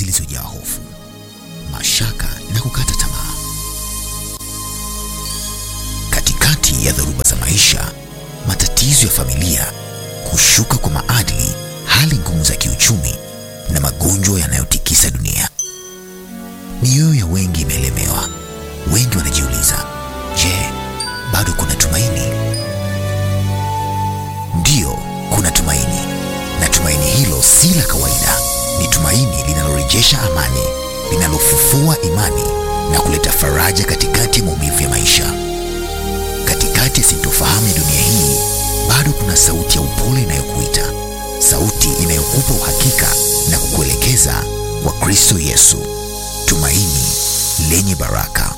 zilizojaa hofu, mashaka na kukata tamaa. Katikati ya dhoruba za maisha, matatizo ya familia, kushuka kwa maadili, hali ngumu za kiuchumi na magonjwa yanayotikisa dunia, mioyo ya wengi imelemewa. Wengi wanajiuliza, je, bado kuna tumaini? Ndiyo, kuna tumaini, na tumaini hilo si la kawaida. Ni tumaini linalorejesha amani, linalofufua imani na kuleta faraja katikati ya maumivu ya maisha. Katikati ya sintofahamu ya dunia hii, bado kuna sauti ya upole inayokuita, sauti inayokupa uhakika na kukuelekeza kwa Kristo Yesu, tumaini lenye baraka.